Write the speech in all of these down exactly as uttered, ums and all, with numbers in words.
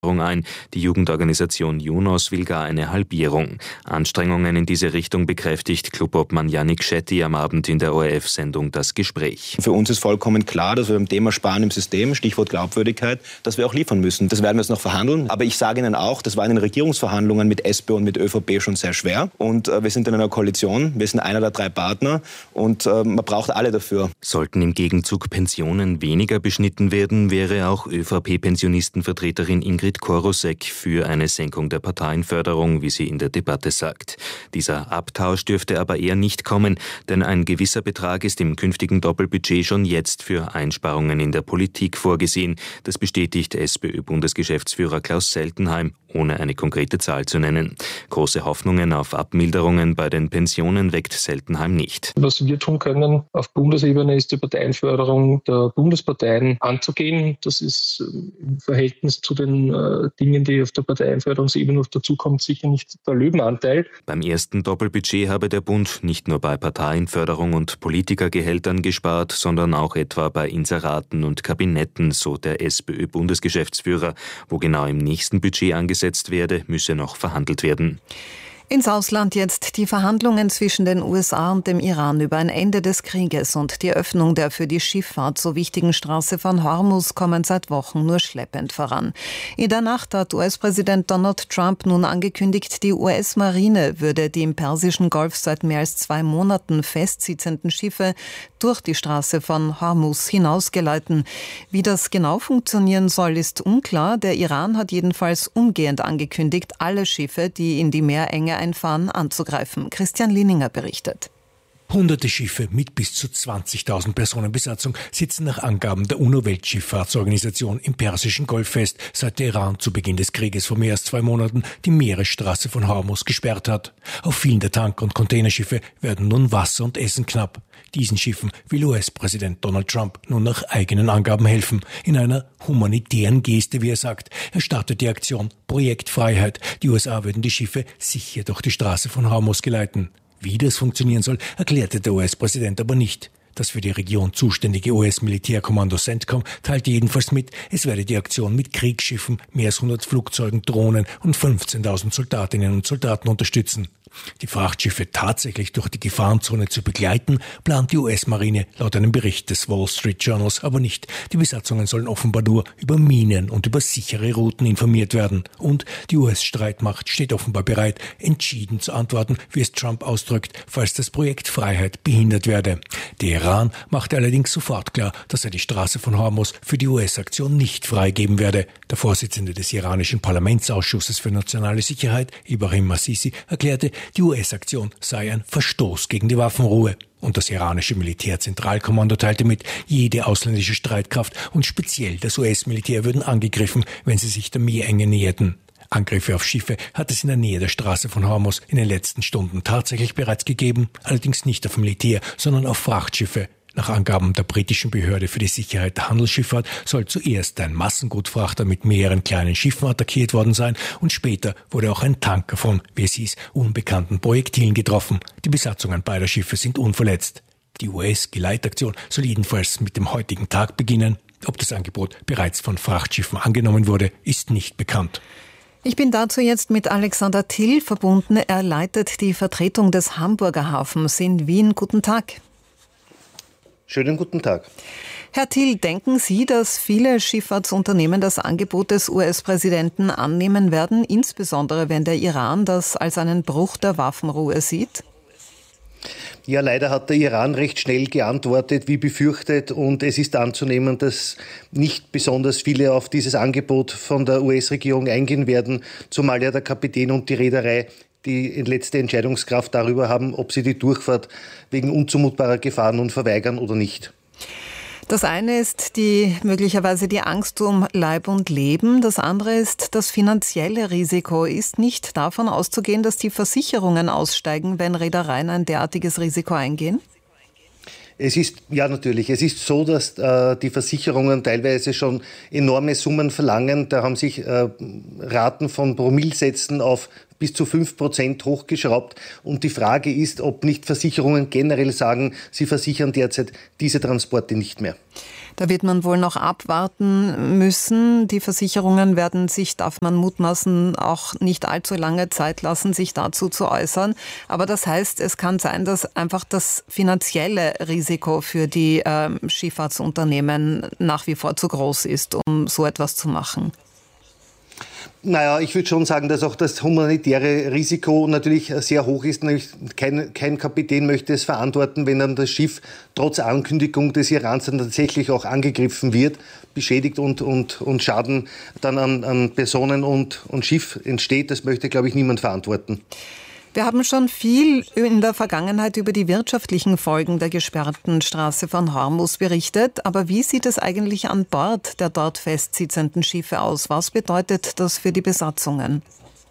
ein. Die Jugendorganisation Junos will gar eine Halbierung. Anstrengungen in diese Richtung bekräftigt Clubobmann Yannick Shetty am Abend in der O R F-Sendung Das Gespräch. Für uns ist vollkommen klar, dass wir beim Thema Sparen im System, Stichwort Glaubwürdigkeit, dass wir auch liefern müssen. Das werden wir jetzt noch verhandeln. Aber ich sage Ihnen auch, das war in den Regierungsverhandlungen mit S P und mit ÖVP schon sehr schwer. Und äh, wir sind in einer Koalition, wir sind einer der drei Partner und äh, man braucht alle dafür. Sollten im Gegenzug Pensionen weniger beschnitten werden, wäre auch ÖVP-Pensionistenvertreterin Ingrid Korosek für eine Senkung der Parteienförderung, wie sie in der Debatte sagt. Dieser Abtausch dürfte aber eher nicht kommen, denn ein gewisser Betrag ist im künftigen Doppelbudget schon jetzt für Einsparungen in der Politik vorgesehen. Das bestätigt SPÖ-Bundesgeschäftsführer Klaus Seltenheim, ohne eine konkrete Zahl zu nennen. Große Hoffnungen auf Abmilderungen bei den Pensionen weckt Seltenheim nicht. Was wir tun können auf Bundesebene ist die Parteienförderung der Bundesparteien anzugehen. Das ist im Verhältnis zu den äh, Dingen, die auf der Parteienförderungsebene noch dazukommen, sicher nicht der Löwenanteil. Beim ersten Doppelbudget habe der Bund nicht nur bei Parteienförderung und Politikergehältern gespart, sondern auch etwa bei Inseraten und Kabinetten, so der SPÖ-Bundesgeschäftsführer. Wo genau im nächsten Budget angesetzt werde, müsse noch verhandelt werden. Ins Ausland jetzt. Die Verhandlungen zwischen den U S A und dem Iran über ein Ende des Krieges und die Öffnung der für die Schifffahrt so wichtigen Straße von Hormuz kommen seit Wochen nur schleppend voran. In der Nacht hat U S-Präsident Donald Trump nun angekündigt, die U S-Marine würde die im Persischen Golf seit mehr als zwei Monaten festsitzenden Schiffe durch die Straße von Hormuz hinausgeleiten. Wie das genau funktionieren soll, ist unklar. Der Iran hat jedenfalls umgehend angekündigt, alle Schiffe, die in die Meerenge einfahren, anzugreifen. Christian Lininger berichtet. Hunderte Schiffe mit bis zu zwanzigtausend Personen Besatzung sitzen nach Angaben der UNO-Weltschifffahrtsorganisation im Persischen Golf fest, seit der Iran zu Beginn des Krieges vor mehr als zwei Monaten die Meeresstraße von Hormuz gesperrt hat. Auf vielen der Tanker- und Containerschiffe werden nun Wasser und Essen knapp. Diesen Schiffen will U S-Präsident Donald Trump nun nach eigenen Angaben helfen. In einer humanitären Geste, wie er sagt. Er startet die Aktion Projekt Freiheit. Die U S A würden die Schiffe sicher durch die Straße von Hormuz geleiten. Wie das funktionieren soll, erklärte der U S-Präsident aber nicht. Das für die Region zuständige U S-Militärkommando CENTCOM teilte jedenfalls mit, es werde die Aktion mit Kriegsschiffen, mehr als hundert Flugzeugen, Drohnen und fünfzehntausend Soldatinnen und Soldaten unterstützen. Die Frachtschiffe tatsächlich durch die Gefahrenzone zu begleiten, plant die U S-Marine laut einem Bericht des Wall Street Journals aber nicht. Die Besatzungen sollen offenbar nur über Minen und über sichere Routen informiert werden. Und die U S-Streitmacht steht offenbar bereit, entschieden zu antworten, wie es Trump ausdrückt, falls das Projekt Freiheit behindert werde. Der Iran machte allerdings sofort klar, dass er die Straße von Hormuz für die U S-Aktion nicht freigeben werde. Der Vorsitzende des iranischen Parlamentsausschusses für nationale Sicherheit, Ibrahim Assisi, erklärte, die U S-Aktion sei ein Verstoß gegen die Waffenruhe. Und das iranische Militärzentralkommando teilte mit, jede ausländische Streitkraft und speziell das U S-Militär würden angegriffen, wenn sie sich der Meerenge näherten. Angriffe auf Schiffe hat es in der Nähe der Straße von Hormuz in den letzten Stunden tatsächlich bereits gegeben, allerdings nicht auf Militär, sondern auf Frachtschiffe. Nach Angaben der britischen Behörde für die Sicherheit der Handelsschifffahrt soll zuerst ein Massengutfrachter mit mehreren kleinen Schiffen attackiert worden sein und später wurde auch ein Tanker von, wie es hieß, unbekannten Projektilen getroffen. Die Besatzungen beider Schiffe sind unverletzt. Die U S-Geleitaktion soll jedenfalls mit dem heutigen Tag beginnen. Ob das Angebot bereits von Frachtschiffen angenommen wurde, ist nicht bekannt. Ich bin dazu jetzt mit Alexander Thill verbunden. Er leitet die Vertretung des Hamburger Hafens in Wien. Guten Tag. Schönen guten Tag. Herr Thill, denken Sie, dass viele Schifffahrtsunternehmen das Angebot des U S-Präsidenten annehmen werden, insbesondere wenn der Iran das als einen Bruch der Waffenruhe sieht? Ja, leider hat der Iran recht schnell geantwortet, wie befürchtet, und es ist anzunehmen, dass nicht besonders viele auf dieses Angebot von der U S-Regierung eingehen werden, zumal ja der Kapitän und die Reederei die letzte Entscheidungskraft darüber haben, ob sie die Durchfahrt wegen unzumutbarer Gefahren nun verweigern oder nicht. Das eine ist die möglicherweise die Angst um Leib und Leben. Das andere ist das finanzielle Risiko. Ist nicht davon auszugehen, dass die Versicherungen aussteigen, wenn Reedereien ein derartiges Risiko eingehen? Es ist, ja natürlich, es ist so, dass äh, die Versicherungen teilweise schon enorme Summen verlangen. Da haben sich äh, Raten von Promillsätzen auf bis zu fünf Prozent hochgeschraubt. Und die Frage ist, ob nicht Versicherungen generell sagen, sie versichern derzeit diese Transporte nicht mehr. Da wird man wohl noch abwarten müssen. Die Versicherungen werden sich, darf man mutmaßen, auch nicht allzu lange Zeit lassen, sich dazu zu äußern. Aber das heißt, es kann sein, dass einfach das finanzielle Risiko für die äh, Schifffahrtsunternehmen nach wie vor zu groß ist, um so etwas zu machen. Naja, ich würde schon sagen, dass auch das humanitäre Risiko natürlich sehr hoch ist. Kein, kein Kapitän möchte es verantworten, wenn dann das Schiff trotz Ankündigung des Irans dann tatsächlich auch angegriffen wird, beschädigt und, und, und Schaden dann an, an Personen und, und Schiff entsteht. Das möchte, glaube ich, niemand verantworten. Wir haben schon viel in der Vergangenheit über die wirtschaftlichen Folgen der gesperrten Straße von Hormuz berichtet. Aber wie sieht es eigentlich an Bord der dort festsitzenden Schiffe aus? Was bedeutet das für die Besatzungen?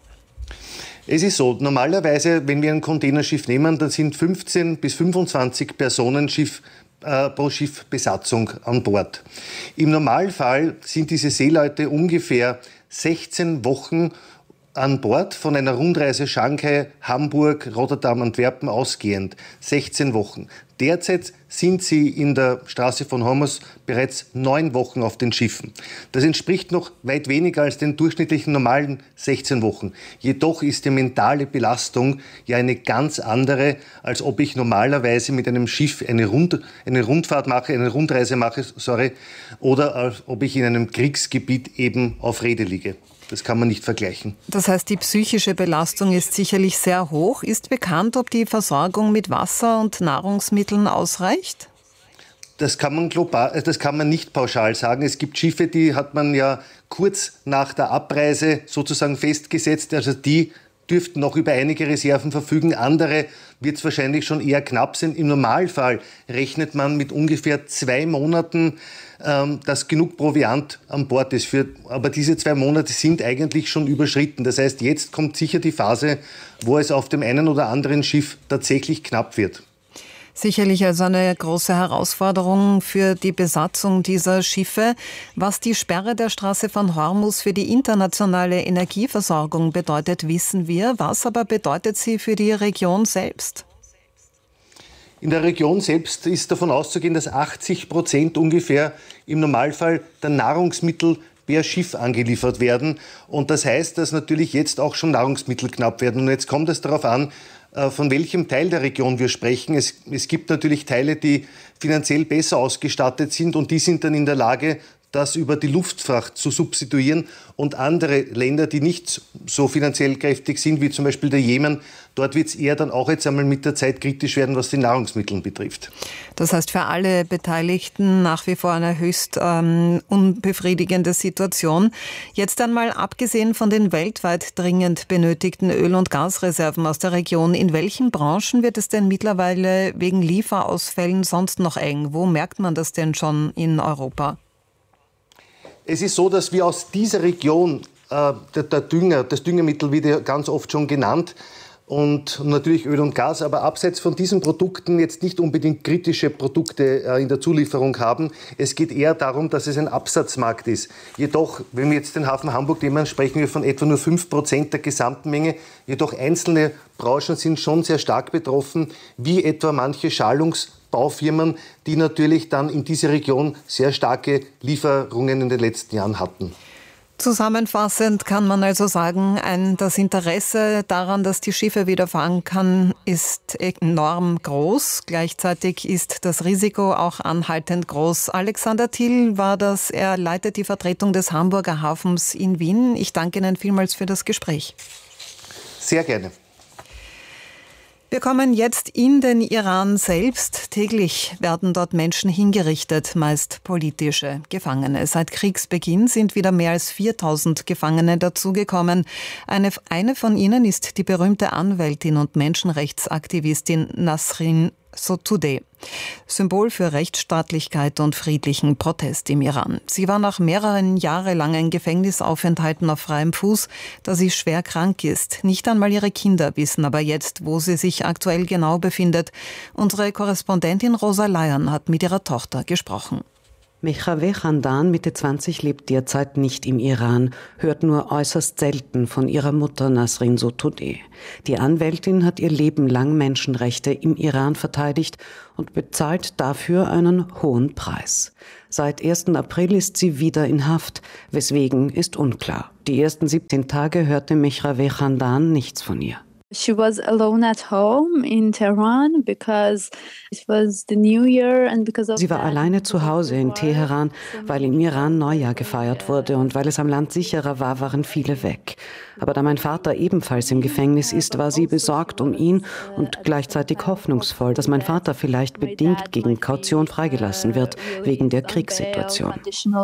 Es ist so, normalerweise, wenn wir ein Containerschiff nehmen, dann sind fünfzehn bis fünfundzwanzig Personen Schiff, äh, pro Schiff Besatzung an Bord. Im Normalfall sind diese Seeleute ungefähr sechzehn Wochen an Bord von einer Rundreise Shanghai, Hamburg, Rotterdam, Antwerpen ausgehend. sechzehn Wochen. Derzeit sind sie in der Straße von Hormuz bereits neun Wochen auf den Schiffen. Das entspricht noch weit weniger als den durchschnittlichen normalen sechzehn Wochen. Jedoch ist die mentale Belastung ja eine ganz andere, als ob ich normalerweise mit einem Schiff eine, Rund, eine Rundfahrt mache, eine Rundreise mache, sorry, oder als ob ich in einem Kriegsgebiet eben auf Reede liege. Das kann man nicht vergleichen. Das heißt, die psychische Belastung ist sicherlich sehr hoch. Ist bekannt, ob die Versorgung mit Wasser und Nahrungsmitteln ausreicht? Das kann man global, das kann man nicht pauschal sagen. Es gibt Schiffe, die hat man ja kurz nach der Abreise sozusagen festgesetzt. Also die dürften noch über einige Reserven verfügen. Andere wird es wahrscheinlich schon eher knapp sein. Im Normalfall rechnet man mit ungefähr zwei Monaten, ähm, dass genug Proviant an Bord ist. Für, aber diese zwei Monate sind eigentlich schon überschritten. Das heißt, jetzt kommt sicher die Phase, wo es auf dem einen oder anderen Schiff tatsächlich knapp wird. Sicherlich also eine große Herausforderung für die Besatzung dieser Schiffe. Was die Sperre der Straße von Hormuz für die internationale Energieversorgung bedeutet, wissen wir. Was aber bedeutet sie für die Region selbst? In der Region selbst ist davon auszugehen, dass achtzig Prozent ungefähr im Normalfall der Nahrungsmittel per Schiff angeliefert werden. Und das heißt, dass natürlich jetzt auch schon Nahrungsmittel knapp werden. Und jetzt kommt es darauf an, von welchem Teil der Region wir sprechen. Es, es gibt natürlich Teile, die finanziell besser ausgestattet sind und die sind dann in der Lage, das über die Luftfracht zu substituieren. Und andere Länder, die nicht so finanziell kräftig sind, wie zum Beispiel der Jemen, dort wird es eher dann auch jetzt einmal mit der Zeit kritisch werden, was die Nahrungsmittel betrifft. Das heißt für alle Beteiligten nach wie vor eine höchst ähm, unbefriedigende Situation. Jetzt einmal abgesehen von den weltweit dringend benötigten Öl- und Gasreserven aus der Region, in welchen Branchen wird es denn mittlerweile wegen Lieferausfällen sonst noch eng? Wo merkt man das denn schon in Europa? Es ist so, dass wir aus dieser Region, äh, der, der Dünger, das Düngemittel wird ja ganz oft schon genannt, und natürlich Öl und Gas, aber abseits von diesen Produkten jetzt nicht unbedingt kritische Produkte äh, in der Zulieferung haben. Es geht eher darum, dass es ein Absatzmarkt ist. Jedoch, wenn wir jetzt den Hafen Hamburg nehmen, sprechen wir von etwa nur fünf Prozent der gesamten Menge. Jedoch einzelne Branchen sind schon sehr stark betroffen, wie etwa manche Schalungsbaufirmen, die natürlich dann in diese Region sehr starke Lieferungen in den letzten Jahren hatten. Zusammenfassend kann man also sagen, ein, das Interesse daran, dass die Schiffe wieder fahren kann, ist enorm groß. Gleichzeitig ist das Risiko auch anhaltend groß. Alexander Thiel war das. Er leitet die Vertretung des Hamburger Hafens in Wien. Ich danke Ihnen vielmals für das Gespräch. Sehr gerne. Wir kommen jetzt in den Iran selbst. Täglich werden dort Menschen hingerichtet, meist politische Gefangene. Seit Kriegsbeginn sind wieder mehr als viertausend Gefangene dazugekommen. Eine, eine von ihnen ist die berühmte Anwältin und Menschenrechtsaktivistin Nasrin Sotoudeh, Symbol für Rechtsstaatlichkeit und friedlichen Protest im Iran. Sie war nach mehreren jahrelangen Gefängnisaufenthalten auf freiem Fuß, da sie schwer krank ist. Nicht einmal ihre Kinder wissen aber jetzt, wo sie sich aktuell genau befindet. Unsere Korrespondentin Rosa Layan hat mit ihrer Tochter gesprochen. Mehraveh Khandan, Mitte zwanzig, lebt derzeit nicht im Iran, hört nur äußerst selten von ihrer Mutter Nasrin Sotoudeh. Die Anwältin hat ihr Leben lang Menschenrechte im Iran verteidigt und bezahlt dafür einen hohen Preis. Seit ersten April ist sie wieder in Haft, weswegen ist unklar. Die ersten siebzehn Tage hörte Mehraveh Khandan nichts von ihr. She was alone at home in Tehran because it was the New Year and because of Sie war alleine zu Hause in Teheran, weil im Iran Neujahr gefeiert wurde und weil es am Land sicherer war, waren viele weg. Aber da mein Vater ebenfalls im Gefängnis ist, war sie besorgt um ihn und gleichzeitig hoffnungsvoll, dass mein Vater vielleicht bedingt gegen Kaution freigelassen wird, wegen der Kriegssituation.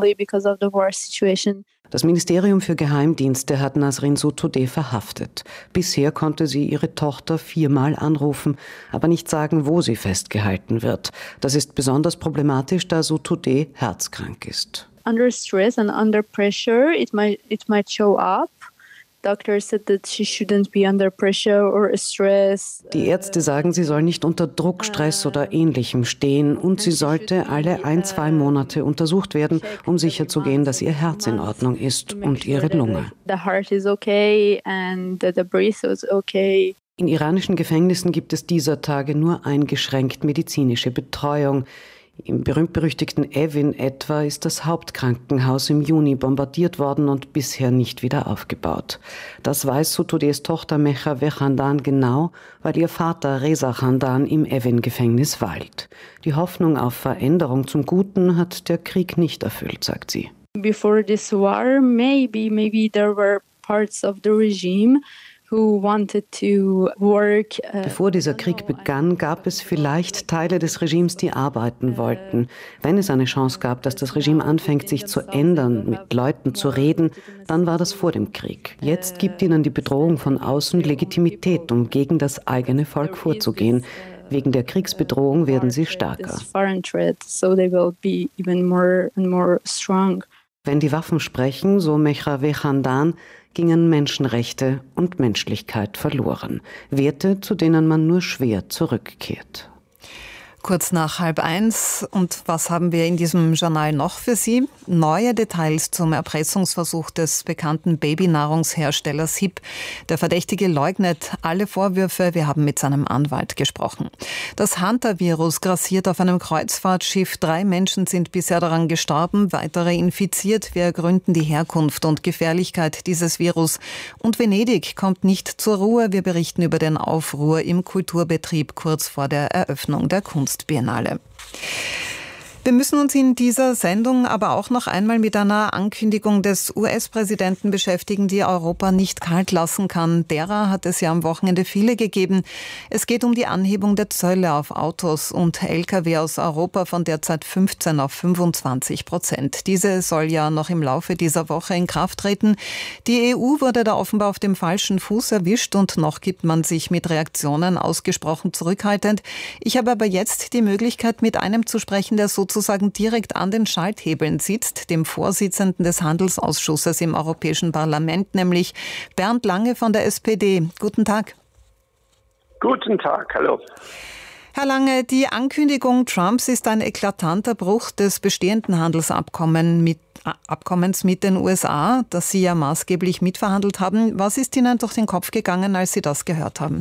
Das Ministerium für Geheimdienste hat Nasrin Sotoudeh verhaftet. Bisher konnte sie ihre Tochter viermal anrufen, aber nicht sagen, wo sie festgehalten wird. Das ist besonders problematisch, da Sotoudeh herzkrank ist. Under stress and under pressure, it might it might show up. Doctors said that she shouldn't be under pressure or stress. Die Ärzte sagen, sie soll nicht unter Druck, Stress oder Ähnlichem stehen und sie sollte alle ein, zwei Monate untersucht werden, um sicherzugehen, dass ihr Herz in Ordnung ist und ihre Lunge. The heart is okay and the breath is okay. In iranischen Gefängnissen gibt es dieser Tage nur eingeschränkt medizinische Betreuung. Im berühmt-berüchtigten Evin etwa ist das Hauptkrankenhaus im Juni bombardiert worden und bisher nicht wieder aufgebaut. Das weiß Sotoudehs Tochter Mehraveh Khandan genau, weil ihr Vater Reza Khandan im Evin-Gefängnis weilt. Die Hoffnung auf Veränderung zum Guten hat der Krieg nicht erfüllt, sagt sie. Before this war, maybe, maybe there were parts of the regime who wanted to work. Bevor dieser Krieg begann, gab es vielleicht Teile des Regimes, die arbeiten wollten. Wenn es eine Chance gab, dass das Regime anfängt, sich zu ändern, mit Leuten zu reden, dann war das vor dem Krieg. Jetzt gibt ihnen die Bedrohung von außen Legitimität, um gegen das eigene Volk vorzugehen. Wegen der Kriegsbedrohung werden sie stärker. Wenn die Waffen sprechen, so Mehraveh Khandan, gingen Menschenrechte und Menschlichkeit verloren. Werte, zu denen man nur schwer zurückkehrt. Kurz nach halb eins. Und was haben wir in diesem Journal noch für Sie? Neue Details zum Erpressungsversuch des bekannten Babynahrungsherstellers H I P. Der Verdächtige leugnet alle Vorwürfe. Wir haben mit seinem Anwalt gesprochen. Das Hunter-Virus grassiert auf einem Kreuzfahrtschiff. Drei Menschen sind bisher daran gestorben, weitere infiziert. Wir ergründen die Herkunft und Gefährlichkeit dieses Virus. Und Venedig kommt nicht zur Ruhe. Wir berichten über den Aufruhr im Kulturbetrieb kurz vor der Eröffnung der Kunst. Biennale. Wir müssen uns in dieser Sendung aber auch noch einmal mit einer Ankündigung des U S-Präsidenten beschäftigen, die Europa nicht kalt lassen kann. Derer hat es ja am Wochenende viele gegeben. Es geht um die Anhebung der Zölle auf Autos und L K W aus Europa von derzeit fünfzehn auf fünfundzwanzig Prozent. Diese soll ja noch im Laufe dieser Woche in Kraft treten. Die E U wurde da offenbar auf dem falschen Fuß erwischt und noch gibt man sich mit Reaktionen ausgesprochen zurückhaltend. Ich habe aber jetzt die Möglichkeit, mit einem zu sprechen, der sozusagen sozusagen direkt an den Schalthebeln sitzt, dem Vorsitzenden des Handelsausschusses im Europäischen Parlament, nämlich Bernd Lange von der S P D. Guten Tag. Guten Tag, hallo. Herr Lange, die Ankündigung Trumps ist ein eklatanter Bruch des bestehenden Handelsabkommens mit, Abkommens mit den U S A, das Sie ja maßgeblich mitverhandelt haben. Was ist Ihnen durch den Kopf gegangen, als Sie das gehört haben?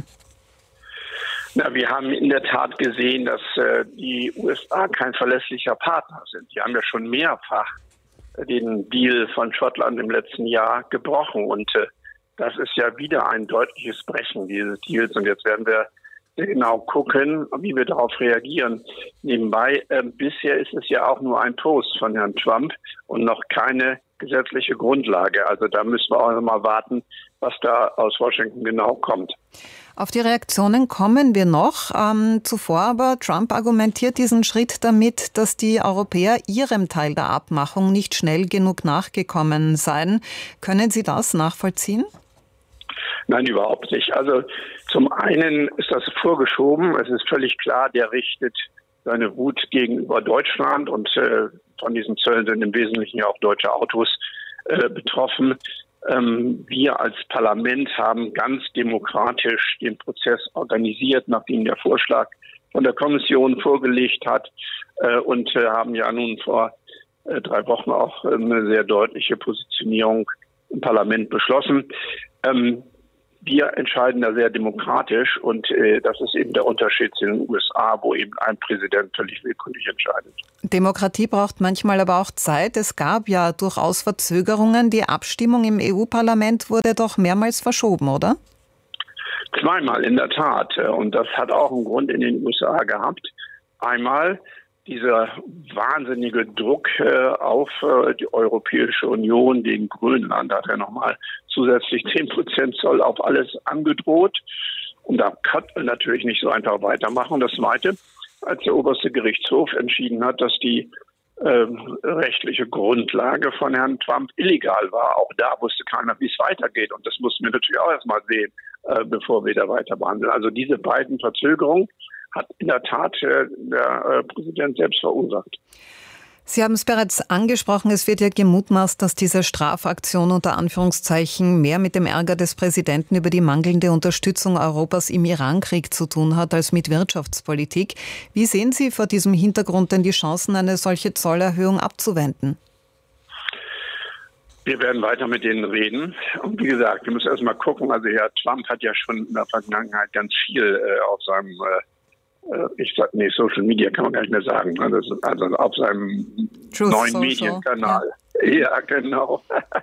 Na, wir haben in der Tat gesehen, dass äh, die U S A kein verlässlicher Partner sind. Die haben ja schon mehrfach äh, den Deal von Schottland im letzten Jahr gebrochen. Und äh, das ist ja wieder ein deutliches Brechen dieses Deals. Und jetzt werden wir sehr genau gucken, wie wir darauf reagieren. Nebenbei, äh, bisher ist es ja auch nur ein Toast von Herrn Trump und noch keine gesetzliche Grundlage. Also da müssen wir auch noch mal warten, was da aus Washington genau kommt. Auf die Reaktionen kommen wir noch. Ähm, zuvor aber, Trump argumentiert diesen Schritt damit, dass die Europäer ihrem Teil der Abmachung nicht schnell genug nachgekommen seien. Können Sie das nachvollziehen? Nein, überhaupt nicht. Also zum einen ist das vorgeschoben. Es ist völlig klar, der richtet seine Wut gegenüber Deutschland und äh, von diesen Zöllen sind im Wesentlichen ja auch deutsche Autos äh, betroffen. Ähm, wir als Parlament haben ganz demokratisch den Prozess organisiert, nachdem der Vorschlag von der Kommission vorgelegt hat äh, und äh, haben ja nun vor äh, drei Wochen auch eine sehr deutliche Positionierung im Parlament beschlossen. Ähm, Wir entscheiden da sehr demokratisch und äh, das ist eben der Unterschied zu den U S A, wo eben ein Präsident völlig willkürlich entscheidet. Demokratie braucht manchmal aber auch Zeit. Es gab ja durchaus Verzögerungen. Die Abstimmung im E U-Parlament wurde doch mehrmals verschoben, oder? Zweimal in der Tat. Und das hat auch einen Grund in den U S A gehabt. Einmal dieser wahnsinnige Druck äh, auf äh, die Europäische Union, den Grönland hat er nochmal zusätzlich zehn Prozent Zoll auf alles angedroht. Und da kann man natürlich nicht so einfach weitermachen. Und das Zweite, als der oberste Gerichtshof entschieden hat, dass die äh, rechtliche Grundlage von Herrn Trump illegal war. Auch da wusste keiner, wie es weitergeht. Und das mussten wir natürlich auch erstmal sehen, äh, bevor wir da weiter behandeln. Also diese beiden Verzögerungen hat in der Tat äh, der äh, Präsident selbst verursacht. Sie haben es bereits angesprochen, es wird ja gemutmaßt, dass diese Strafaktion unter Anführungszeichen mehr mit dem Ärger des Präsidenten über die mangelnde Unterstützung Europas im Irankrieg zu tun hat als mit Wirtschaftspolitik. Wie sehen Sie vor diesem Hintergrund denn die Chancen, eine solche Zollerhöhung abzuwenden? Wir werden weiter mit denen reden. Und wie gesagt, wir müssen erst mal gucken. Also Herr Trump hat ja schon in der Vergangenheit ganz viel äh, auf seinem äh, Ich sag, nee, Social Media kann man gar nicht mehr sagen. Also, also auf seinem Truth neuen Social. Medienkanal. Ja, ja genau.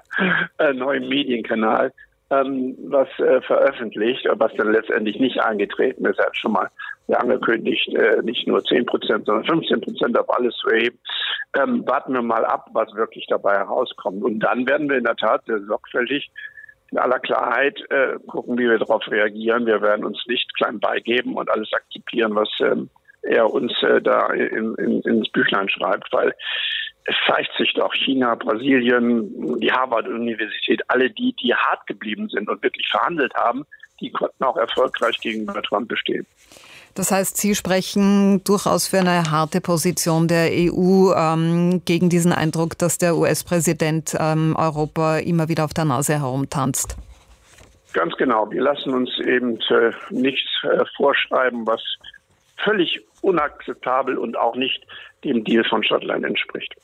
neuen Medienkanal, ähm, was äh, veröffentlicht, was dann letztendlich nicht eingetreten ist. Er hat schon mal angekündigt, äh, nicht nur zehn Prozent, sondern fünfzehn Prozent auf alles zu erheben. Ähm, warten wir mal ab, was wirklich dabei herauskommt. Und dann werden wir in der Tat sehr sorgfältig in aller Klarheit äh, gucken, wie wir darauf reagieren. Wir werden uns nicht klein beigeben und alles akzeptieren, was ähm, er uns äh, da in, in, ins Büchlein schreibt, weil es zeigt sich doch, China, Brasilien, die Harvard-Universität, alle die, die hart geblieben sind und wirklich verhandelt haben, die konnten auch erfolgreich gegenüber Trump bestehen. Das heißt, Sie sprechen durchaus für eine harte Position der E U ähm, gegen diesen Eindruck, dass der U S-Präsident ähm, Europa immer wieder auf der Nase herumtanzt. Ganz genau. Wir lassen uns eben äh, nichts äh, vorschreiben, was völlig unakzeptabel und auch nicht dem Deal von Schottland entspricht.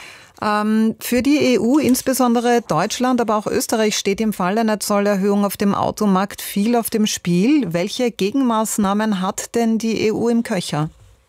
Ähm, für die E U, insbesondere Deutschland, aber auch Österreich, steht im Fall einer Zollerhöhung auf dem Automarkt viel auf dem Spiel. Welche Gegenmaßnahmen hat denn die E U im Köcher?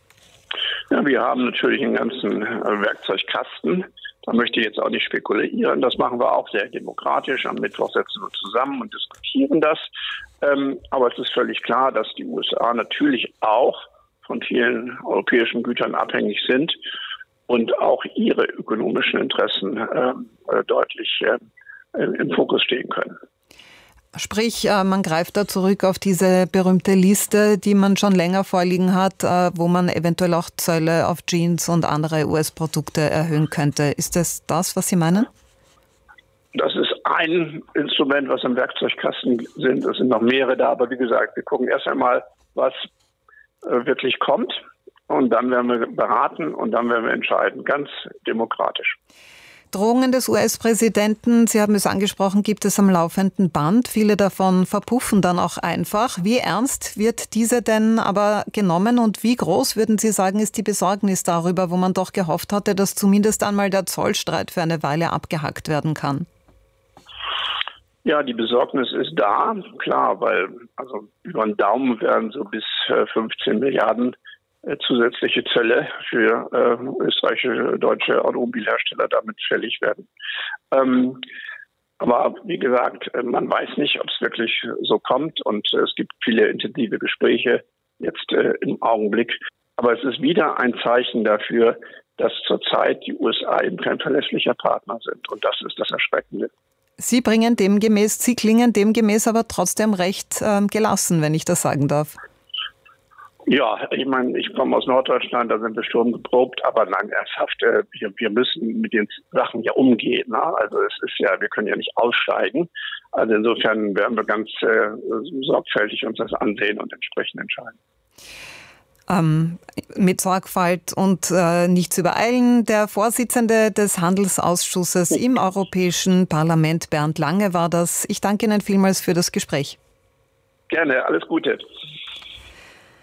Ja, wir haben natürlich einen ganzen Werkzeugkasten. Da möchte ich jetzt auch nicht spekulieren. Das machen wir auch sehr demokratisch. Am Mittwoch setzen wir zusammen und diskutieren das. Ähm, aber es ist völlig klar, dass die U S A natürlich auch von vielen europäischen Gütern abhängig sind und auch ihre ökonomischen Interessen äh, deutlich äh, im Fokus stehen können. Sprich, äh, man greift da zurück auf diese berühmte Liste, die man schon länger vorliegen hat, äh, wo man eventuell auch Zölle auf Jeans und andere U S-Produkte erhöhen könnte. Ist das das, was Sie meinen? Das ist ein Instrument, was im Werkzeugkasten sind. Es sind noch mehrere da, aber wie gesagt, wir gucken erst einmal, was äh, wirklich kommt. Und dann werden wir beraten und dann werden wir entscheiden, ganz demokratisch. Drohungen des U S-Präsidenten, Sie haben es angesprochen, gibt es am laufenden Band. Viele davon verpuffen dann auch einfach. Wie ernst wird diese denn aber genommen und wie groß, würden Sie sagen, ist die Besorgnis darüber, wo man doch gehofft hatte, dass zumindest einmal der Zollstreit für eine Weile abgehackt werden kann? Ja, die Besorgnis ist da, klar, weil also über den Daumen werden so bis fünfzehn Milliarden zusätzliche Zölle für äh, österreichische, deutsche Automobilhersteller damit fällig werden. Ähm, aber wie gesagt, man weiß nicht, ob es wirklich so kommt und es gibt viele intensive Gespräche jetzt äh, im Augenblick. Aber es ist wieder ein Zeichen dafür, dass zurzeit die U S A eben kein verlässlicher Partner sind und das ist das Erschreckende. Sie bringen demgemäß, Sie klingen demgemäß aber trotzdem recht äh, gelassen, wenn ich das sagen darf. Ja, ich meine, ich komme aus Norddeutschland, da sind wir sturmgeprobt, aber nein, ernsthaft, äh, wir, wir müssen mit den Sachen ja umgehen. Ne? Also es ist ja, wir können ja nicht aussteigen. Also insofern werden wir ganz äh, sorgfältig uns das ansehen und entsprechend entscheiden. Ähm, mit Sorgfalt und äh, nicht zu übereilen. Der Vorsitzende des Handelsausschusses im Europäischen Parlament, Bernd Lange, war das. Ich danke Ihnen vielmals für das Gespräch. Gerne, alles Gute.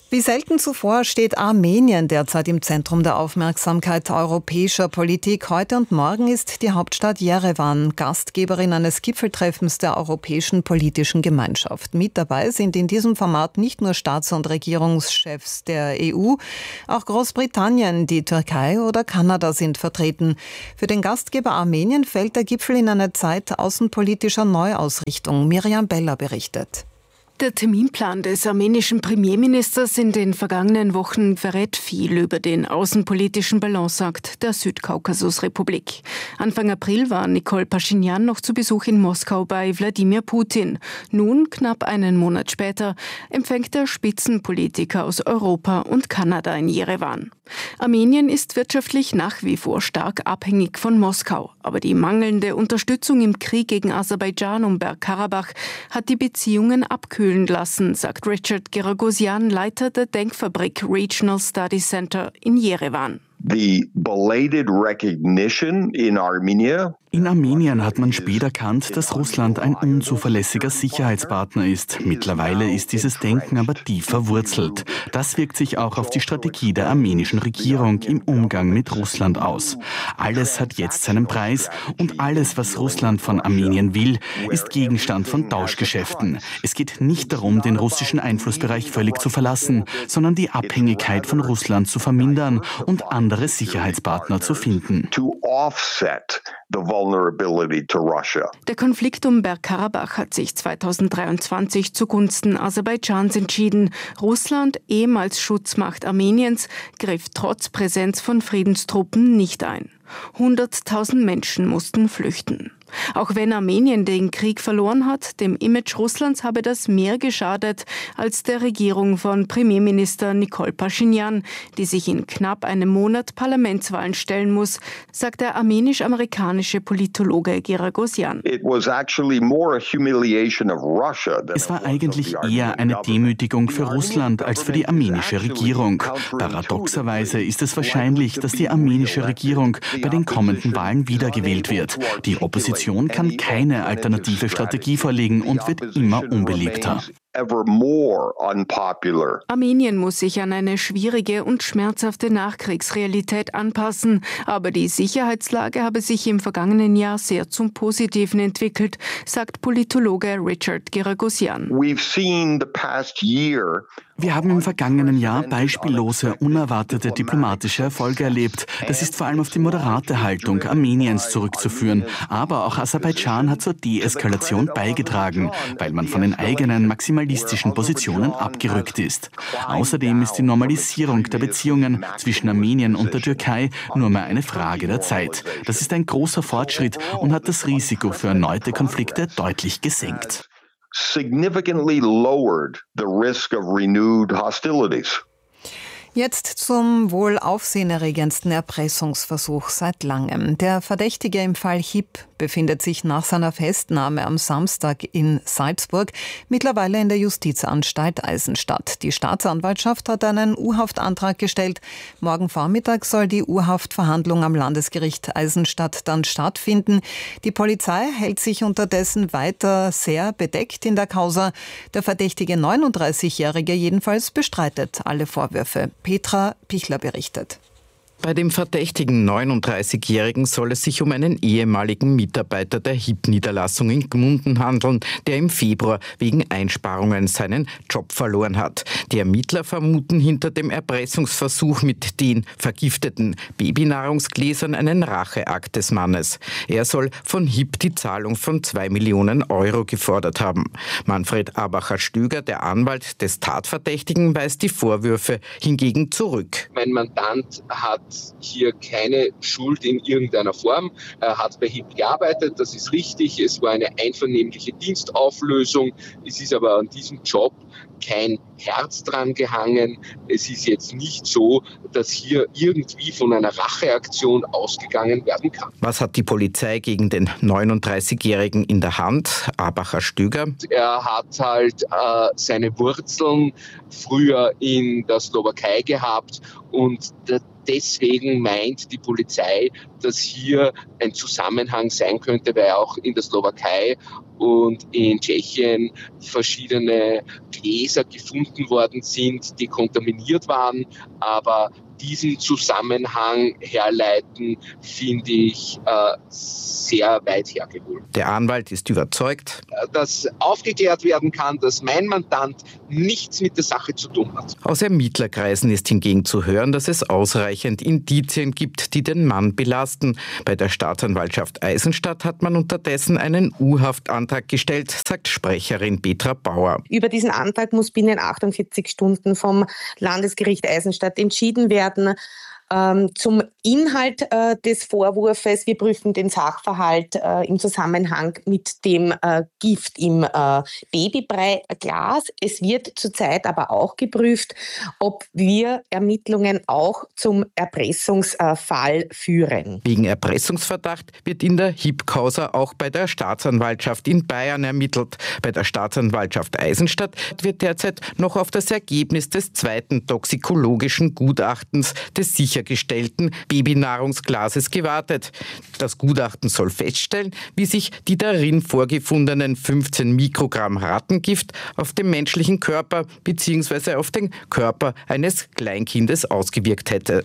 Wie selten zuvor steht Armenien derzeit im Zentrum der Aufmerksamkeit europäischer Politik. Heute und morgen ist die Hauptstadt Jerewan Gastgeberin eines Gipfeltreffens der Europäischen Politischen Gemeinschaft. Mit dabei sind in diesem Format nicht nur Staats- und Regierungschefs der E U, auch Großbritannien, die Türkei oder Kanada sind vertreten. Für den Gastgeber Armenien fällt der Gipfel in eine Zeit außenpolitischer Neuausrichtung. Miriam Beller berichtet. Der Terminplan des armenischen Premierministers in den vergangenen Wochen verrät viel über den außenpolitischen Balanceakt der Südkaukasusrepublik. Anfang April war Nikol Paschinjan noch zu Besuch in Moskau bei Wladimir Putin. Nun, knapp einen Monat später, empfängt der Spitzenpolitiker aus Europa und Kanada in Jerewan. Armenien ist wirtschaftlich nach wie vor stark abhängig von Moskau. Aber die mangelnde Unterstützung im Krieg gegen Aserbaidschan um Bergkarabach hat die Beziehungen abkühlen lassen, sagt Richard Geragosian, Leiter der Denkfabrik Regional Study Center in Jerewan. The belated recognition in Armenia. In Armenien hat man spät erkannt, dass Russland ein unzuverlässiger Sicherheitspartner ist. Mittlerweile ist dieses Denken aber tief verwurzelt. Das wirkt sich auch auf die Strategie der armenischen Regierung im Umgang mit Russland aus. Alles hat jetzt seinen Preis und alles, was Russland von Armenien will, ist Gegenstand von Tauschgeschäften. Es geht nicht darum, den russischen Einflussbereich völlig zu verlassen, sondern die Abhängigkeit von Russland zu vermindern und andere Sicherheitspartner zu finden. To offset the vulnerability to Russia. Der Konflikt um Bergkarabach hat sich zweitausenddreiundzwanzig zugunsten Aserbaidschans entschieden. Russland, ehemals Schutzmacht Armeniens, griff trotz Präsenz von Friedenstruppen nicht ein. Hunderttausend Menschen mussten flüchten. Auch wenn Armenien den Krieg verloren hat, dem Image Russlands habe das mehr geschadet als der Regierung von Premierminister Nikol Paschinjan, die sich in knapp einem Monat Parlamentswahlen stellen muss, sagt der armenisch-amerikanische Politologe Geragosian. Es war eigentlich eher eine Demütigung für Russland als für die armenische Regierung. Paradoxerweise ist es wahrscheinlich, dass die armenische Regierung bei den kommenden Wahlen wiedergewählt wird. Die Opposition kann keine alternative Strategie vorlegen und wird immer unbeliebter. Armenien muss sich an eine schwierige und schmerzhafte Nachkriegsrealität anpassen, aber die Sicherheitslage habe sich im vergangenen Jahr sehr zum Positiven entwickelt, sagt Politologe Richard Geragosian. Wir haben im vergangenen Jahr beispiellose, unerwartete diplomatische Erfolge erlebt. Das ist vor allem auf die moderate Haltung Armeniens zurückzuführen. Aber auch Aserbaidschan hat zur Deeskalation beigetragen, weil man von den eigenen maximalistischen Positionen abgerückt ist. Außerdem ist die Normalisierung der Beziehungen zwischen Armenien und der Türkei nur mehr eine Frage der Zeit. Das ist ein großer Fortschritt und hat das Risiko für erneute Konflikte deutlich gesenkt. Significantly lowered the risk of renewed hostilities. Jetzt zum wohl aufsehenerregendsten Erpressungsversuch seit langem. Der Verdächtige im Fall Hipp befindet sich nach seiner Festnahme am Samstag in Salzburg mittlerweile in der Justizanstalt Eisenstadt. Die Staatsanwaltschaft hat einen U-Haftantrag gestellt. Morgen Vormittag soll die U-Haftverhandlung am Landesgericht Eisenstadt dann stattfinden. Die Polizei hält sich unterdessen weiter sehr bedeckt in der Causa. Der verdächtige neununddreißigjährige jedenfalls bestreitet alle Vorwürfe. Petra Pichler berichtet. Bei dem verdächtigen neununddreißigjährigen soll es sich um einen ehemaligen Mitarbeiter der Hipp-Niederlassung in Gmunden handeln, der im Februar wegen Einsparungen seinen Job verloren hat. Die Ermittler vermuten hinter dem Erpressungsversuch mit den vergifteten Babynahrungsgläsern einen Racheakt des Mannes. Er soll von Hipp die Zahlung von zwei Millionen Euro gefordert haben. Manfred Abacher-Stöger, der Anwalt des Tatverdächtigen, weist die Vorwürfe hingegen zurück. Mein Mandant hat hier keine Schuld in irgendeiner Form. Er hat bei Hipp gearbeitet, das ist richtig. Es war eine einvernehmliche Dienstauflösung. Es ist aber an diesem Job kein Herz dran gehangen. Es ist jetzt nicht so, dass hier irgendwie von einer Racheaktion ausgegangen werden kann. Was hat die Polizei gegen den neununddreißigjährigen in der Hand? Abacher-Stöger. Er hat halt äh, seine Wurzeln früher in der Slowakei gehabt und der deswegen meint die Polizei, dass hier ein Zusammenhang sein könnte, weil auch in der Slowakei und in Tschechien verschiedene Gläser gefunden worden sind, die kontaminiert waren. Aber diesen Zusammenhang herleiten, finde ich äh, sehr weit hergeholt. Der Anwalt ist überzeugt, dass aufgeklärt werden kann, dass mein Mandant nichts mit der Sache zu tun hat. Aus Ermittlerkreisen ist hingegen zu hören, dass es ausreichend Indizien gibt, die den Mann belasten. Bei der Staatsanwaltschaft Eisenstadt hat man unterdessen einen U-Haftantrag gestellt, sagt Sprecherin Petra Bauer. Über diesen Antrag muss binnen achtundvierzig Stunden vom Landesgericht Eisenstadt entschieden werden. Ähm, zum Inhalt äh, des Vorwurfs, wir prüfen den Sachverhalt äh, im Zusammenhang mit dem äh, Gift im äh, Babybreiglas. Es wird zurzeit aber auch geprüft, ob wir Ermittlungen auch zum Erpressungsfall führen. Wegen Erpressungsverdacht wird in der Hieb-Causa auch bei der Staatsanwaltschaft in Bayern ermittelt. Bei der Staatsanwaltschaft Eisenstadt wird derzeit noch auf das Ergebnis des zweiten toxikologischen Gutachtens des sichergestellten Babynahrungsglases gewartet. Das Gutachten soll feststellen, wie sich die darin vorgefundenen fünfzehn Mikrogramm Rattengift auf den menschlichen Körper bzw. auf den Körper eines Kleinkindes ausgewirkt hätte.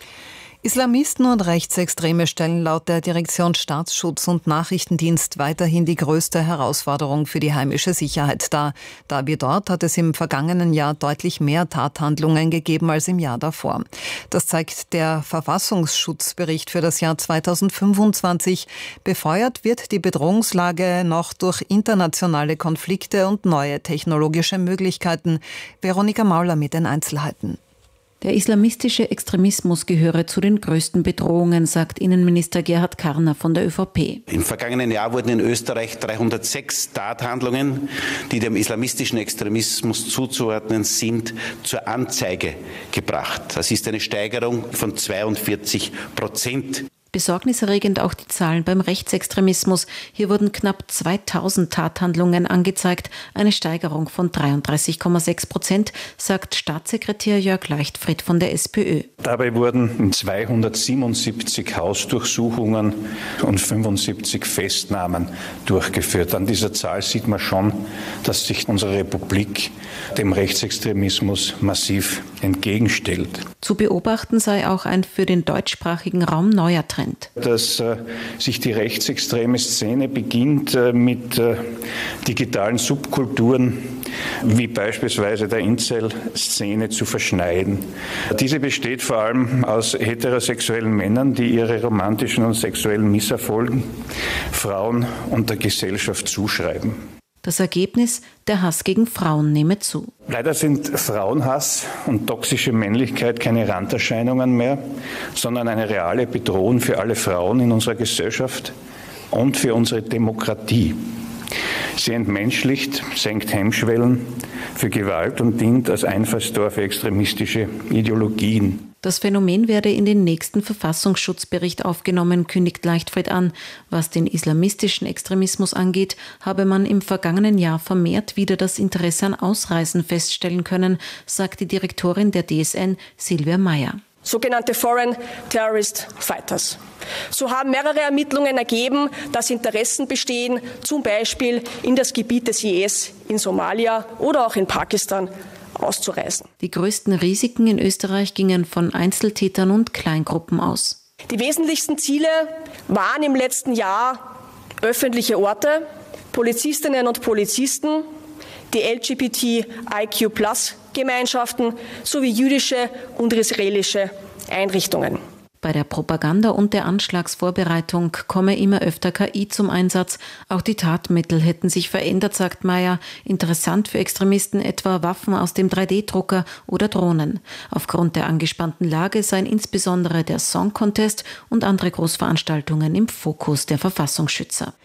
Islamisten und Rechtsextreme stellen laut der Direktion Staatsschutz und Nachrichtendienst weiterhin die größte Herausforderung für die heimische Sicherheit dar. Da wie dort hat es im vergangenen Jahr deutlich mehr Tathandlungen gegeben als im Jahr davor. Das zeigt der Verfassungsschutzbericht für das Jahr zweitausendfünfundzwanzig. Befeuert wird die Bedrohungslage noch durch internationale Konflikte und neue technologische Möglichkeiten. Veronika Mauler mit den Einzelheiten. Der islamistische Extremismus gehöre zu den größten Bedrohungen, sagt Innenminister Gerhard Karner von der ÖVP. Im vergangenen Jahr wurden in Österreich dreihundertsechs Tathandlungen, die dem islamistischen Extremismus zuzuordnen sind, zur Anzeige gebracht. Das ist eine Steigerung von zweiundvierzig Prozent. Besorgniserregend auch die Zahlen beim Rechtsextremismus. Hier wurden knapp zweitausend Tathandlungen angezeigt, eine Steigerung von dreiunddreißig Komma sechs Prozent, sagt Staatssekretär Jörg Leichtfried von der SPÖ. Dabei wurden zweihundertsiebenundsiebzig Hausdurchsuchungen und fünfundsiebzig Festnahmen durchgeführt. An dieser Zahl sieht man schon, dass sich unsere Republik dem Rechtsextremismus massiv entgegenstellt. Zu beobachten sei auch ein für den deutschsprachigen Raum neuer Trend. Dass äh, sich die rechtsextreme Szene beginnt äh, mit äh, digitalen Subkulturen wie beispielsweise der Incel-Szene zu verschneiden. Diese besteht vor allem aus heterosexuellen Männern, die ihre romantischen und sexuellen Misserfolgen Frauen und der Gesellschaft zuschreiben. Das Ergebnis, der Hass gegen Frauen nehme zu. Leider sind Frauenhass und toxische Männlichkeit keine Randerscheinungen mehr, sondern eine reale Bedrohung für alle Frauen in unserer Gesellschaft und für unsere Demokratie. Sie entmenschlicht, senkt Hemmschwellen für Gewalt und dient als Einfallstor für extremistische Ideologien. Das Phänomen werde in den nächsten Verfassungsschutzbericht aufgenommen, kündigt Leichtfried an. Was den islamistischen Extremismus angeht, habe man im vergangenen Jahr vermehrt wieder das Interesse an Ausreisen feststellen können, sagt die Direktorin der D S N, Silvia Meyer. Sogenannte Foreign Terrorist Fighters. So haben mehrere Ermittlungen ergeben, dass Interessen bestehen, zum Beispiel in das Gebiet des I S in Somalia oder auch in Pakistan auszureisen. Die größten Risiken in Österreich gingen von Einzeltätern und Kleingruppen aus. Die wesentlichsten Ziele waren im letzten Jahr öffentliche Orte, Polizistinnen und Polizisten, die L G B T I Q Plus Gemeinschaften sowie jüdische und israelische Einrichtungen. Bei der Propaganda und der Anschlagsvorbereitung komme immer öfter K I zum Einsatz. Auch die Tatmittel hätten sich verändert, sagt Meyer. Interessant für Extremisten etwa Waffen aus dem drei D Drucker oder Drohnen. Aufgrund der angespannten Lage seien insbesondere der Song Contest und andere Großveranstaltungen im Fokus der Verfassungsschützer.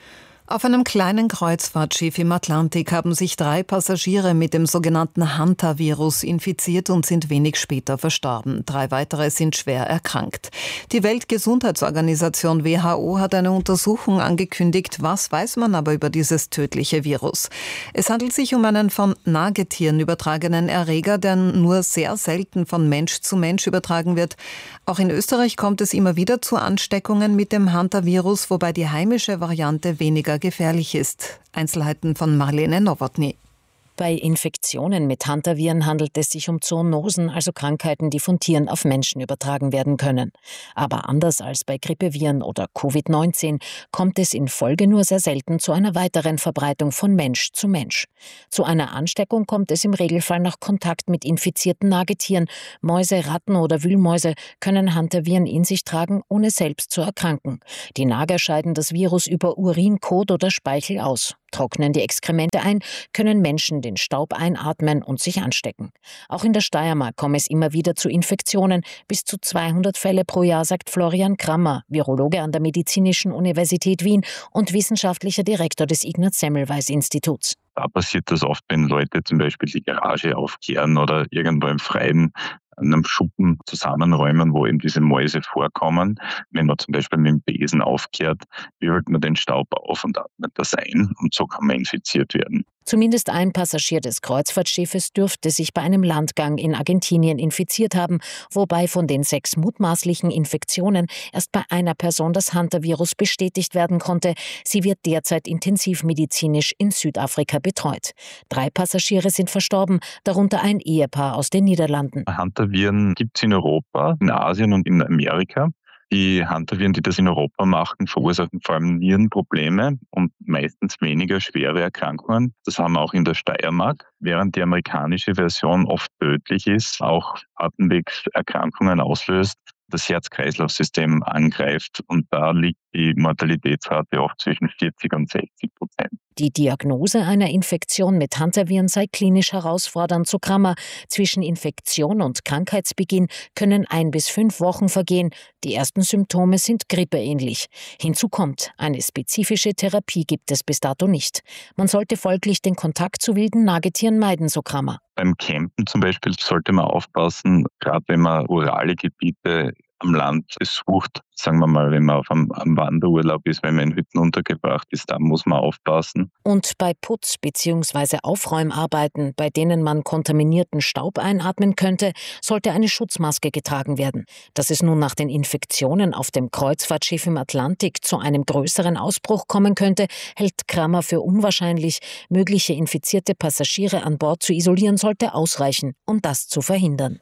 Auf einem kleinen Kreuzfahrtschiff im Atlantik haben sich drei Passagiere mit dem sogenannten Hantavirus infiziert und sind wenig später verstorben. Drei weitere sind schwer erkrankt. Die Weltgesundheitsorganisation W H O hat eine Untersuchung angekündigt. Was weiß man aber über dieses tödliche Virus? Es handelt sich um einen von Nagetieren übertragenen Erreger, der nur sehr selten von Mensch zu Mensch übertragen wird. Auch in Österreich kommt es immer wieder zu Ansteckungen mit dem Hantavirus, wobei die heimische Variante weniger gefährlich ist. Einzelheiten von Marlene Nowotny. Bei Infektionen mit Hantaviren handelt es sich um Zoonosen, also Krankheiten, die von Tieren auf Menschen übertragen werden können. Aber anders als bei Grippeviren oder Covid neunzehn kommt es in Folge nur sehr selten zu einer weiteren Verbreitung von Mensch zu Mensch. Zu einer Ansteckung kommt es im Regelfall nach Kontakt mit infizierten Nagetieren. Mäuse, Ratten oder Wühlmäuse können Hantaviren in sich tragen, ohne selbst zu erkranken. Die Nager scheiden das Virus über Urin, Kot oder Speichel aus. Trocknen die Exkremente ein, können Menschen den Staub einatmen und sich anstecken. Auch in der Steiermark komme es immer wieder zu Infektionen. Bis zu zweihundert Fälle pro Jahr, sagt Florian Krammer, Virologe an der Medizinischen Universität Wien und wissenschaftlicher Direktor des Ignaz-Semmelweis-Instituts. Da passiert das oft, wenn Leute zum Beispiel die Garage aufkehren oder irgendwo im Freien an einem Schuppen zusammenräumen, wo eben diese Mäuse vorkommen. Wenn man zum Beispiel mit dem Besen aufkehrt, wirbelt man den Staub auf und atmet das ein und so kann man infiziert werden. Zumindest ein Passagier des Kreuzfahrtschiffes dürfte sich bei einem Landgang in Argentinien infiziert haben, wobei von den sechs mutmaßlichen Infektionen erst bei einer Person das Hantavirus bestätigt werden konnte. Sie wird derzeit intensivmedizinisch in Südafrika betreut. Drei Passagiere sind verstorben, darunter ein Ehepaar aus den Niederlanden. Hantaviren gibt es in Europa, in Asien und in Amerika. Die Hantaviren, die das in Europa machen, verursachen vor allem Nierenprobleme und meistens weniger schwere Erkrankungen. Das haben wir auch in der Steiermark, während die amerikanische Version oft tödlich ist, auch Atemwegserkrankungen auslöst, das Herz-Kreislauf-System angreift und da liegt die Mortalitätsrate oft zwischen vierzig und sechzig Prozent. Die Diagnose einer Infektion mit Hantaviren sei klinisch herausfordernd, so Krammer. Zwischen Infektion und Krankheitsbeginn können ein bis fünf Wochen vergehen. Die ersten Symptome sind grippeähnlich. Hinzu kommt, eine spezifische Therapie gibt es bis dato nicht. Man sollte folglich den Kontakt zu wilden Nagetieren meiden, so Krammer. Beim Campen zum Beispiel sollte man aufpassen, gerade wenn man rurale Gebiete am Land besucht, sagen wir mal, wenn man auf einem, einem Wanderurlaub ist, wenn man in Hütten untergebracht ist, da muss man aufpassen. Und bei Putz- bzw. Aufräumarbeiten, bei denen man kontaminierten Staub einatmen könnte, sollte eine Schutzmaske getragen werden. Dass es nun nach den Infektionen auf dem Kreuzfahrtschiff im Atlantik zu einem größeren Ausbruch kommen könnte, hält Krammer für unwahrscheinlich. Mögliche infizierte Passagiere an Bord zu isolieren sollte ausreichen, um das zu verhindern.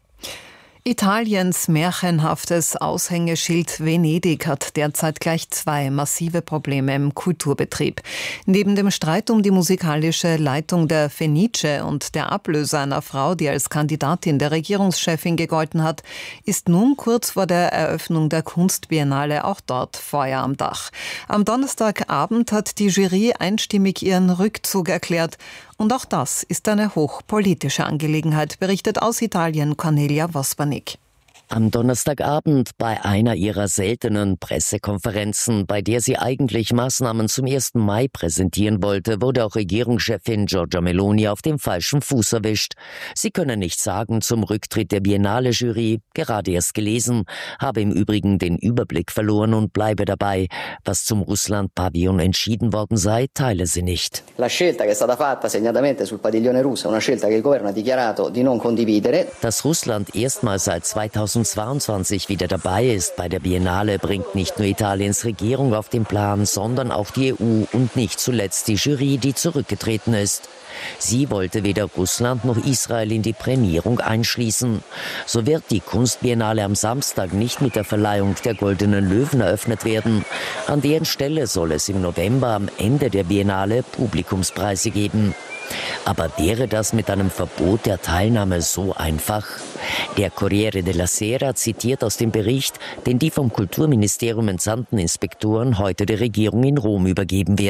Italiens märchenhaftes Aushängeschild Venedig hat derzeit gleich zwei massive Probleme im Kulturbetrieb. Neben dem Streit um die musikalische Leitung der Fenice und der Ablöse einer Frau, die als Kandidatin der Regierungschefin gegolten hat, ist nun kurz vor der Eröffnung der Kunstbiennale auch dort Feuer am Dach. Am Donnerstagabend hat die Jury einstimmig ihren Rückzug erklärt. Und auch das ist eine hochpolitische Angelegenheit, berichtet aus Italien Cornelia Vospanik. Am Donnerstagabend bei einer ihrer seltenen Pressekonferenzen, bei der sie eigentlich Maßnahmen zum ersten Mai präsentieren wollte, wurde auch Regierungschefin Giorgia Meloni auf dem falschen Fuß erwischt. Sie könne nichts sagen zum Rücktritt der Biennale-Jury, gerade erst gelesen, habe im Übrigen den Überblick verloren und bleibe dabei. Was zum Russland-Pavillon entschieden worden sei, teile sie nicht. La scelta che è stata fatta segnatamente sul padiglione russo, una scelta che il governo ha dichiarato di non condividere. Dass Russland erstmals seit zweitausendzweiundzwanzig wieder dabei ist bei der Biennale, bringt nicht nur Italiens Regierung auf den Plan, sondern auch die E U und nicht zuletzt die Jury, die zurückgetreten ist. Sie wollte weder Russland noch Israel in die Prämierung einschließen. So wird die Kunstbiennale am Samstag nicht mit der Verleihung der Goldenen Löwen eröffnet werden. An deren Stelle soll es im November am Ende der Biennale Publikumspreise geben. Aber wäre das mit einem Verbot der Teilnahme so einfach? Der Corriere della Sera zitiert aus dem Bericht, den die vom Kulturministerium entsandten Inspektoren heute der Regierung in Rom übergeben werden.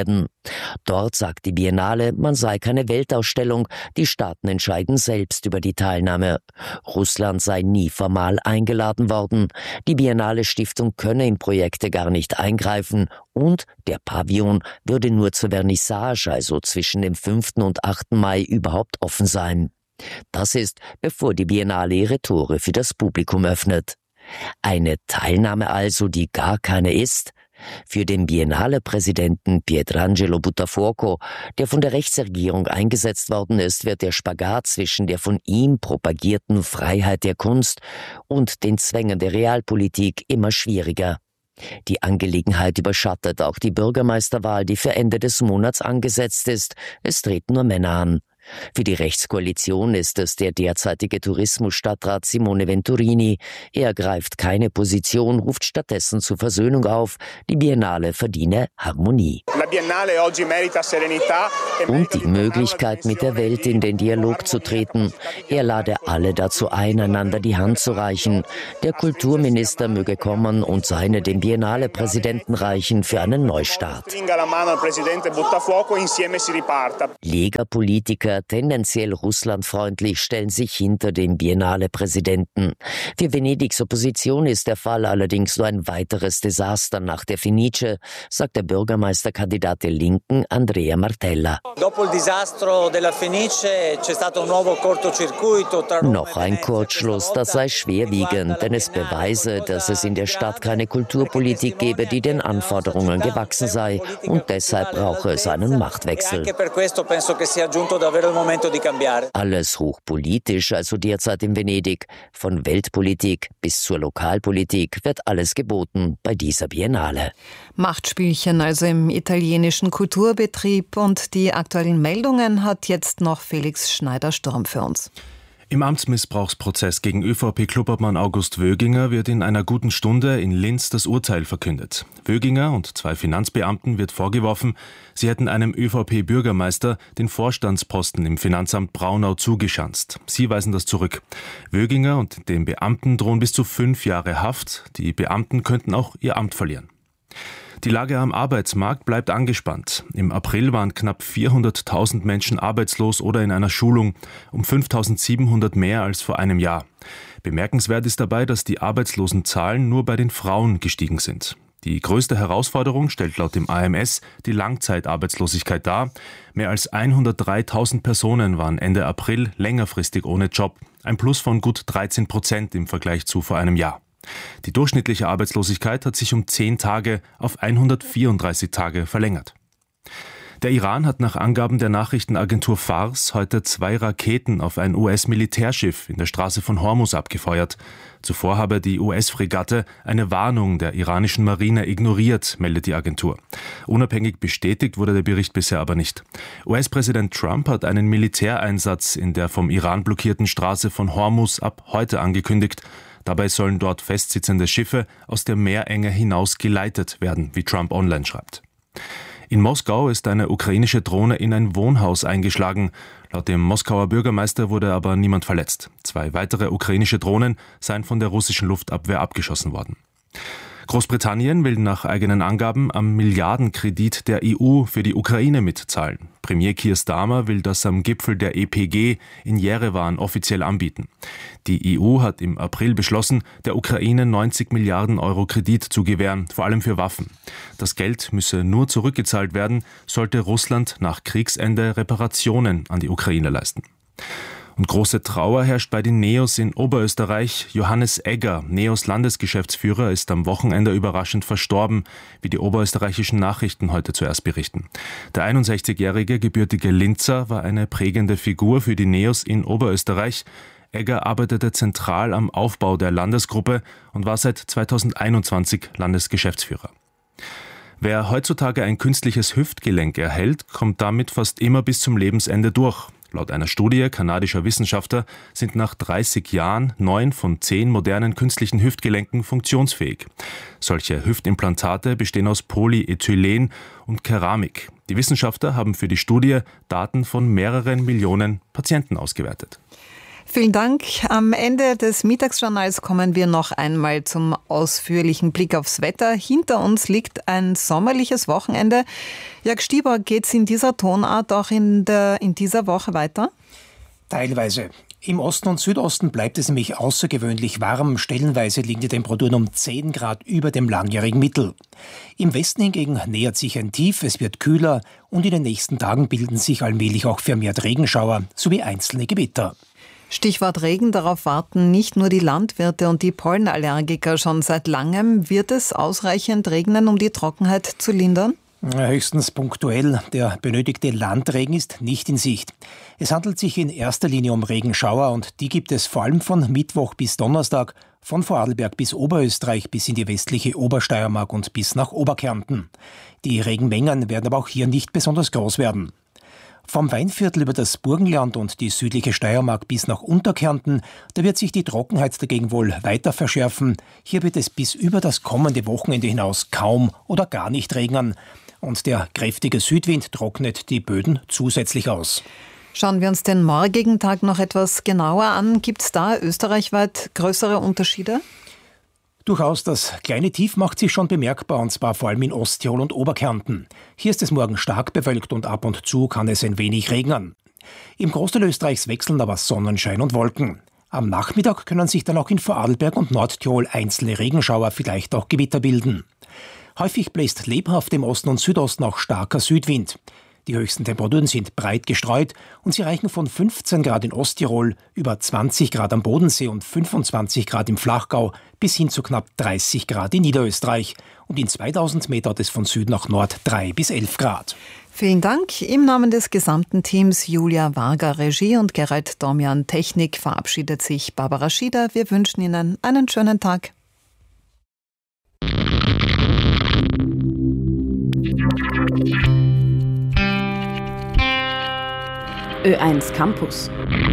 Dort sagt die Biennale, man sei keine Weltausstellung, die Staaten entscheiden selbst über die Teilnahme. Russland sei nie formal eingeladen worden, die Biennale-Stiftung könne in Projekte gar nicht eingreifen und der Pavillon würde nur zur Vernissage, also zwischen dem fünften und achten Mai, überhaupt offen sein. Das ist, bevor die Biennale ihre Tore für das Publikum öffnet. Eine Teilnahme also, die gar keine ist? Für den Biennale-Präsidenten Pietrangelo Buttafuoco, der von der Rechtsregierung eingesetzt worden ist, wird der Spagat zwischen der von ihm propagierten Freiheit der Kunst und den Zwängen der Realpolitik immer schwieriger. Die Angelegenheit überschattet auch die Bürgermeisterwahl, die für Ende des Monats angesetzt ist. Es treten nur Männer an. Für die Rechtskoalition ist es der derzeitige Tourismusstadtrat Simone Venturini. Er greift keine Position, ruft stattdessen zur Versöhnung auf. Die Biennale verdiene Harmonie. Und die Möglichkeit, mit der Welt in den Dialog zu treten. Er lade alle dazu ein, einander die Hand zu reichen. Der Kulturminister möge kommen und seine dem Biennale-Präsidenten reichen für einen Neustart. Lega-Politiker, tendenziell russlandfreundlich, stellen sich hinter dem Biennale-Präsidenten. Für Venedigs Opposition ist der Fall allerdings nur ein weiteres Desaster nach der Fenice, sagt der Bürgermeisterkandidat der Linken Andrea Martella. Noch ein Kurzschluss, das sei schwerwiegend, denn es beweise, dass es in der Stadt keine Kulturpolitik gebe, die den Anforderungen gewachsen sei, und deshalb brauche es einen Machtwechsel. Alles hochpolitisch, also derzeit in Venedig. Von Weltpolitik bis zur Lokalpolitik wird alles geboten bei dieser Biennale. Machtspielchen also im italienischen Kulturbetrieb, und die aktuellen Meldungen hat jetzt noch Felix Schneider-Sturm für uns. Im Amtsmissbrauchsprozess gegen ÖVP-Klubobmann August Wöginger wird in einer guten Stunde in Linz das Urteil verkündet. Wöginger und zwei Finanzbeamten wird vorgeworfen, sie hätten einem ÖVP-Bürgermeister den Vorstandsposten im Finanzamt Braunau zugeschanzt. Sie weisen das zurück. Wöginger und dem Beamten drohen bis zu fünf Jahre Haft. Die Beamten könnten auch ihr Amt verlieren. Die Lage am Arbeitsmarkt bleibt angespannt. Im April waren knapp vierhunderttausend Menschen arbeitslos oder in einer Schulung, um fünftausendsiebenhundert mehr als vor einem Jahr. Bemerkenswert ist dabei, dass die Arbeitslosenzahlen nur bei den Frauen gestiegen sind. Die größte Herausforderung stellt laut dem A M S die Langzeitarbeitslosigkeit dar. Mehr als hundertdreitausend Personen waren Ende April längerfristig ohne Job, ein Plus von gut dreizehn Prozent im Vergleich zu vor einem Jahr. Die durchschnittliche Arbeitslosigkeit hat sich um zehn Tage auf hundertvierunddreißig Tage verlängert. Der Iran hat nach Angaben der Nachrichtenagentur Fars heute zwei Raketen auf ein U S-Militärschiff in der Straße von Hormuz abgefeuert. Zuvor habe die U S-Fregatte eine Warnung der iranischen Marine ignoriert, meldet die Agentur. Unabhängig bestätigt wurde der Bericht bisher aber nicht. U S-Präsident Trump hat einen Militäreinsatz in der vom Iran blockierten Straße von Hormuz ab heute angekündigt. Dabei sollen dort festsitzende Schiffe aus der Meerenge hinaus geleitet werden, wie Trump online schreibt. In Moskau ist eine ukrainische Drohne in ein Wohnhaus eingeschlagen. Laut dem Moskauer Bürgermeister wurde aber niemand verletzt. Zwei weitere ukrainische Drohnen seien von der russischen Luftabwehr abgeschossen worden. Großbritannien will nach eigenen Angaben am Milliardenkredit der E U für die Ukraine mitzahlen. Premier Keir Starmer will das am Gipfel der E P G in Jerewan offiziell anbieten. Die E U hat im April beschlossen, der Ukraine neunzig Milliarden Euro Kredit zu gewähren, vor allem für Waffen. Das Geld müsse nur zurückgezahlt werden, sollte Russland nach Kriegsende Reparationen an die Ukraine leisten. Und große Trauer herrscht bei den Neos in Oberösterreich. Johannes Egger, Neos Landesgeschäftsführer, ist am Wochenende überraschend verstorben, wie die oberösterreichischen Nachrichten heute zuerst berichten. Der einundsechzigjährige gebürtige Linzer war eine prägende Figur für die Neos in Oberösterreich. Egger arbeitete zentral am Aufbau der Landesgruppe und war seit zweitausendeinundzwanzig Landesgeschäftsführer. Wer heutzutage ein künstliches Hüftgelenk erhält, kommt damit fast immer bis zum Lebensende durch. Laut einer Studie kanadischer Wissenschaftler sind nach dreißig Jahren neun von zehn modernen künstlichen Hüftgelenken funktionsfähig. Solche Hüftimplantate bestehen aus Polyethylen und Keramik. Die Wissenschaftler haben für die Studie Daten von mehreren Millionen Patienten ausgewertet. Vielen Dank. Am Ende des Mittagsjournals kommen wir noch einmal zum ausführlichen Blick aufs Wetter. Hinter uns liegt ein sommerliches Wochenende. Jörg Stieber, geht es in dieser Tonart auch in, der, in dieser Woche weiter? Teilweise. Im Osten und Südosten bleibt es nämlich außergewöhnlich warm. Stellenweise liegen die Temperaturen um zehn Grad über dem langjährigen Mittel. Im Westen hingegen nähert sich ein Tief, es wird kühler und in den nächsten Tagen bilden sich allmählich auch vermehrt Regenschauer sowie einzelne Gewitter. Stichwort Regen, darauf warten nicht nur die Landwirte und die Pollenallergiker schon seit langem. Wird es ausreichend regnen, um die Trockenheit zu lindern? Höchstens punktuell. Der benötigte Landregen ist nicht in Sicht. Es handelt sich in erster Linie um Regenschauer und die gibt es vor allem von Mittwoch bis Donnerstag, von Vorarlberg bis Oberösterreich bis in die westliche Obersteiermark und bis nach Oberkärnten. Die Regenmengen werden aber auch hier nicht besonders groß werden. Vom Weinviertel über das Burgenland und die südliche Steiermark bis nach Unterkärnten, da wird sich die Trockenheit dagegen wohl weiter verschärfen. Hier wird es bis über das kommende Wochenende hinaus kaum oder gar nicht regnen. Und der kräftige Südwind trocknet die Böden zusätzlich aus. Schauen wir uns den morgigen Tag noch etwas genauer an. Gibt es da österreichweit größere Unterschiede? Durchaus, das kleine Tief macht sich schon bemerkbar, und zwar vor allem in Osttirol und Oberkärnten. Hier ist es morgen stark bewölkt und ab und zu kann es ein wenig regnen. Im Großteil Österreichs wechseln aber Sonnenschein und Wolken. Am Nachmittag können sich dann auch in Vorarlberg und Nordtirol einzelne Regenschauer, vielleicht auch Gewitter bilden. Häufig bläst lebhaft im Osten und Südosten auch starker Südwind. Die höchsten Temperaturen sind breit gestreut und sie reichen von fünfzehn Grad in Osttirol über zwanzig Grad am Bodensee und fünfundzwanzig Grad im Flachgau bis hin zu knapp dreißig Grad in Niederösterreich. Und in zweitausend Meter hat es von Süd nach Nord drei bis elf Grad. Vielen Dank. Im Namen des gesamten Teams Julia Varga Regie und Gerald Domian Technik verabschiedet sich Barbara Schieder. Wir wünschen Ihnen einen schönen Tag. Ö eins Campus.